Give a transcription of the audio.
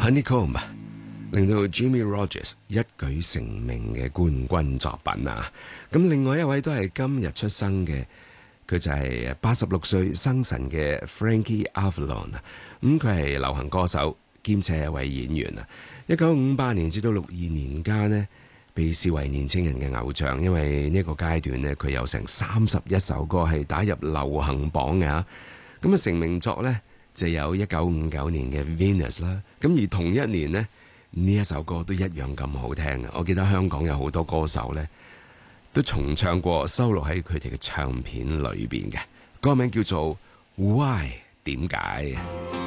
Honeycomb 令到 Jimmy Rogers 一舉成名嘅冠軍作品啊！咁另外一位都係今日出生嘅，佢就係86歲生辰嘅 Frankie Avalon 啊！咁佢係流行歌手兼且係一位演員啊！1958年至到62年間呢，被視為年青人嘅偶像，因為呢個階段呢，佢有成31首歌係打入流行榜嘅嚇。咁啊成名作呢，就有1959年嘅 Venus 啦。咁而同一年呢，呢一首歌都一樣咁好聽嘅。我記得香港有好多歌手呢，都重唱過，收錄喺佢哋嘅唱片裏邊嘅。歌名叫做 Why 點解。